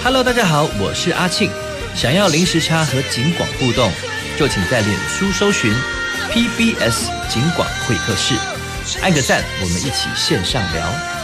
Hello， 大家好，我是阿庆。想要临时差和警广互动，就请在脸书搜寻 PBS 警广会客室，按个赞，我们一起线上聊。